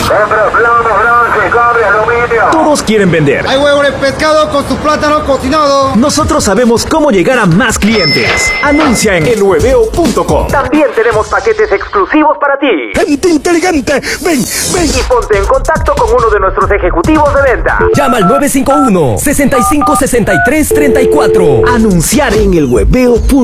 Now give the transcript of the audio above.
Todos quieren vender. Hay huevo de pescado con su plátano cocinado. Nosotros sabemos cómo llegar a más clientes. Anuncia en elhueveo.com. También tenemos paquetes exclusivos para ti. Gente inteligente, ven. Y ponte en contacto con uno de nuestros ejecutivos de venta. Llama al 951-6563-34. Anunciar en elhueveo.com.